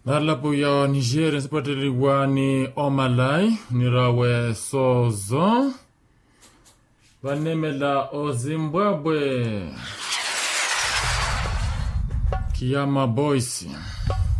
Nalapo ya Nigeria sipatili wani Omalai nirawe sozo vanemela o Zimbabwe Kiyama Boys.